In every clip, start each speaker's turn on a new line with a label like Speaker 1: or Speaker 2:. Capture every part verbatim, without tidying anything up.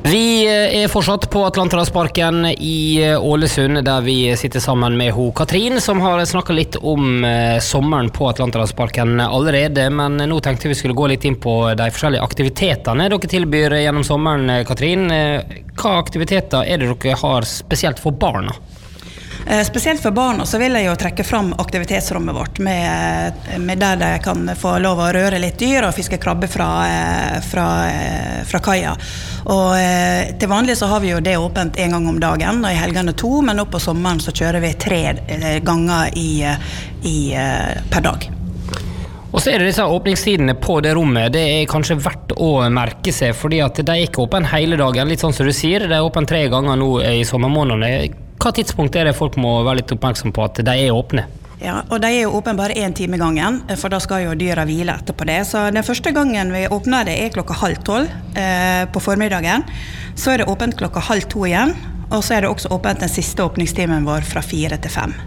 Speaker 1: Vi er fortsatt på Atlanterhavsparken i Ålesund, der vi sitter sammen med ho Katrin, som har snakket litt om sommeren på Atlanterhavsparken allerede, men nå tenkte vi skulle gå litt inn på de forskjellige aktivitetene dere tilbyr gjennom sommeren. Katrin, hva aktiviteter er det dere har spesielt for barna?
Speaker 2: Spesielt for barna så vil jeg jo trekke fram aktivitetsrommet vårt med, med der de kan få lov å røre litt dyr og fiske krabbe fra, fra, fra kaia. Og til vanlig så har vi jo det åpent en gang om dagen, og i helgene to, men nå på sommeren så kjører vi tre ganger i, i, per dag.
Speaker 1: Og så er det disse åpningstidene på det rommet. Det er kanskje verdt å merke seg, fordi at de er ikke åpent hele dagen, litt sånn som du sier. De er åpent tre ganger nå i sommermånedene. Hva tidspunkt er det folk må være litt oppmerksom på at de er åpne?
Speaker 2: Ja, og de er jo åpne bare en time gangen, for da skal jo dyra hvile etterpå det. Så den første gangen vi åpner det er klokka halv tolv eh, på formiddagen. Så er det åpent klokka halv to igjen, og så er det også åpent den siste åpningstimen vår fra fire til fem.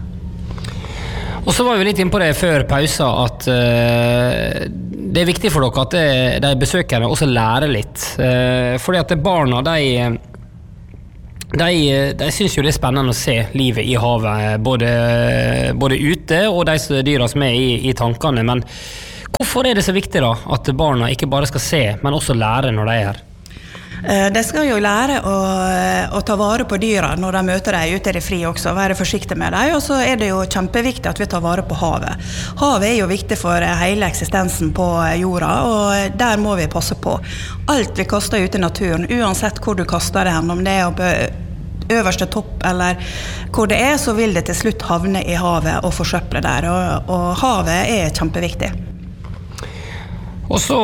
Speaker 1: Og så var vi litt inne på det før pausa at uh, det er viktig for dere at det, de besøkende også lærer litt. Uh, fordi at barna, de, de, de synes jo det er spennende å se livet i havet, både, både ute og de dyra som er i, i tankene. Men hvorfor er det så viktig da at barna ikke bare skal se, men også lære når de er her?
Speaker 2: De skal jo lære å, å ta vare på dyra når de møter dem ute i det fri også, være forsiktige med dem, og så er det jo kjempeviktig at vi tar vare på havet. Havet er jo viktig for hele eksistensen på jorda, og der må vi passe på. Alt vi kaster ut i naturen, uansett hvor du kaster det hen, om det er på øverste topp eller hvor det er, så vil det til slutt havne i havet og forsøple der, og, og havet er kjempeviktig.
Speaker 1: Og så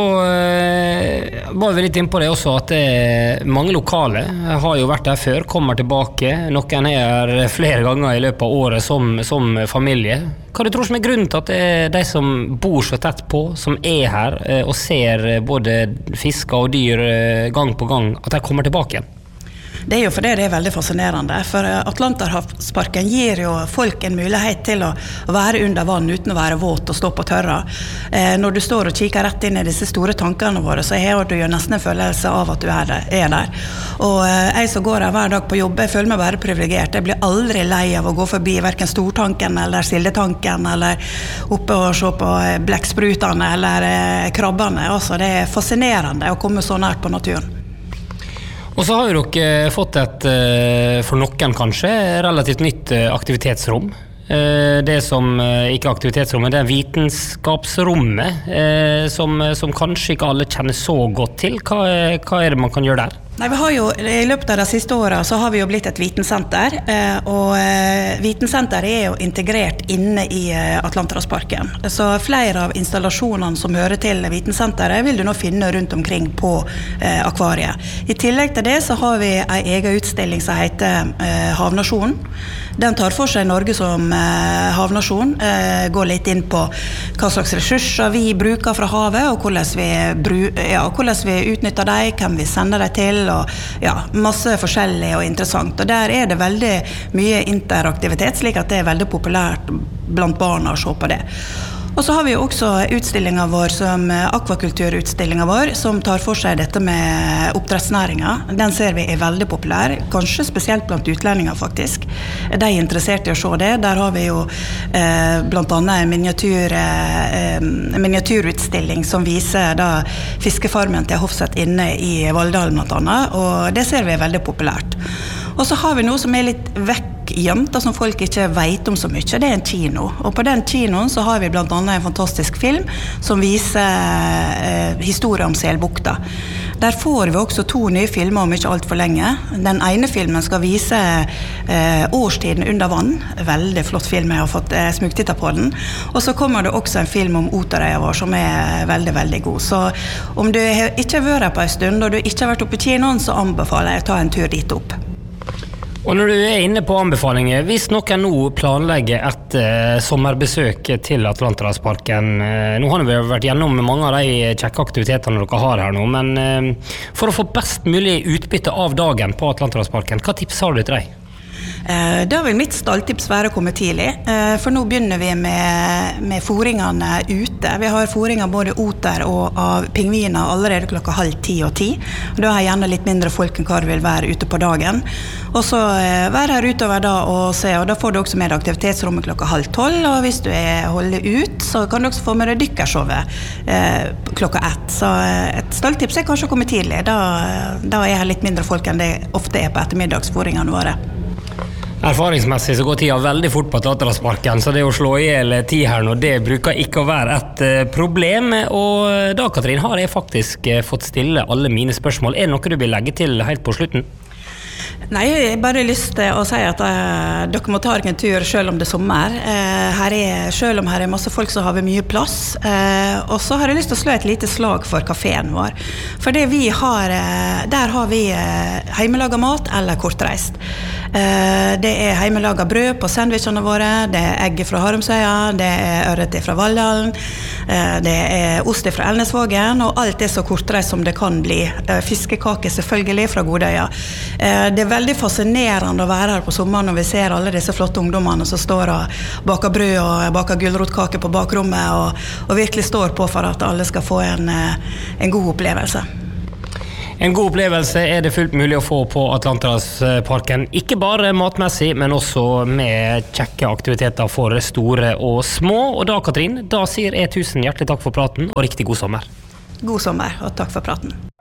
Speaker 1: eh, var vi litt inne på det også at det, mange lokale har jo vært der før, kommer tilbake. Noen er flere ganger i løpet av året som, som familie. Hva du tror som er grunnen til at det er de som bor så tett på, som er her eh, og ser både fisker og dyr eh, gang på gang, at de kommer tilbake igjen?
Speaker 2: Det er jo fordi det er veldig fascinerende, for Atlanterhavsparken gir jo folk en mulighet til å være under vann uten å være våt og stå på tørra. Eh, når du står og kikker rett inn i disse store tankene våre, så har du jo nesten en følelse av at du er der. Er der. Og eh, jeg som går her hver dag på jobb, jeg føler meg bare privilegert. Jeg blir aldri lei av å gå forbi hverken stortanken eller sildetanken, eller oppe og se på blekksprutene eller eh, krabbene. Altså, det er fascinerende å komme så nært på naturen.
Speaker 1: Og så har jo dere fått et, for noen kanskje, relativt nytt aktivitetsrom. Det som ikke er aktivitetsrommet, det er vitenskapsrommet, som, som kanskje ikke alle kjenner så godt til. Hva, hva er det man kan gjøre der?
Speaker 2: Nei, vi har jo, i løpet av de siste årene så har vi jo blitt et vitensenter, og vitensenteret er jo integrert inne i Atlanterhavsparken. Så flere av installasjonene som hører til vitensenteret vil du nå finne rundt omkring på akvariet. I tillegg til det så har vi en egen utstilling som heter Havnasjonen. Den tar for seg Norge som havnasjon, går litt inn på hva slags ressurser vi bruker fra havet, og hvordan vi, bru, ja, hvordan vi utnytter dem, hvem vi sender dem til, og ja, masse forskjellig og interessant. Og der er det veldig mye interaktivitet, slik at det er veldig populært blant barna å se på det. Og så har vi jo også utstillingen vår som akvakulturutstillingen vår, som tar for seg dette med oppdrettsnæringen. Den ser vi er veldig populær, kanskje spesielt blant utlendinger faktisk. De er interessert i å se det. Der har vi jo eh, blant annet en miniatyr, eh, miniatyrutstilling som viser da fiskefarmen til Hofseth inne i Valldalen blant annet, og det ser vi er veldig populært. Og så har vi noe som er litt vekk gjemt, som folk ikke vet om så mye. Det er en kino. Og på den kinoen så har vi blant annet en fantastisk film som viser eh, historie om Selbukta. Der får vi også to nye filmer om ikke alt for lenge. Den ene filmen skal vise eh, årstiden under vann. Veldig flott film, jeg har fått eh, smugtitta på den. Og så kommer det også en film om Oterøya vår som er veldig, veldig god. Så om du ikke har vært her på en stund, og du ikke har vært oppe i kinoen, så anbefaler jeg å ta en tur dit opp.
Speaker 1: Og når du er inne på anbefalinger, hvis noen nå planlegger et eh, sommerbesøk til Atlanterhavsparken, eh, nå har vi vært gjennom mange av de kjekke aktivitetene dere har her nå, men eh, for å få best mulig utbytte av dagen på Atlanterhavsparken, hva tips har du til deg?
Speaker 2: Eh, Da vil mitt stalltips være å komme tidlig, eh, for nå begynner vi med, med fôringene ute. Vi har fôringer både oter og av pingviner allerede klokka halv ti og ti. Da har jeg gjerne litt mindre folk enn hva det vil være ute på dagen. Og så eh, være her utover da og se, og da får du også med deg aktivitetsrommet klokka halv tolv, og hvis du er holder ut, så kan du også få med deg dykkershowet eh, klokka ett. Så eh, et stalltips er kanskje å komme tidlig. Da, da er jeg litt mindre folk enn det ofte er på ettermiddagsfôringene våre.
Speaker 1: Erfaringsmessig så går tida veldig fort på Atlanterhavsparken, så det å slå ihjel tid her nå, det bruker ikke å være et eh, problem. Og da, Katrin, har jeg faktisk eh, fått stille alle mine spørsmål. Er det noe du vil legge til helt på slutten?
Speaker 2: Nei, jeg har bare lyst til å si at uh, dere må ta en tur selv om det er sommer. Uh, her er, selv om her er masse folk som har mye plass. Uh, og så har jeg lyst til å slå et lite slag for kaféen vår. For det vi har, uh, der har vi uh, heimelaget mat eller kortreist. Uh, det er heimelaget brød på sandwichene våre, det er egg fra Harumsøya, det er ørret fra Valldalen, uh, det er ost fra Elnesvågen, og alt er så kortreist som det kan bli. Uh, fiskekake selvfølgelig fra Godøya. Uh, det er veldig fascinerende å være her på sommeren når vi ser alle disse flotte ungdommene som står og baker brød og baker gulrotkake på bakrommet og, og virkelig står på for at alle skal få en, en god opplevelse.
Speaker 1: En god opplevelse er det fullt mulig å få på Atlanterhavsparken, ikke bare matmessig, men også med kjekke aktiviteter for store og små. Og da, Katrin, da sier jeg tusen hjertelig takk for praten, og riktig god sommer.
Speaker 2: God sommer, og takk for praten.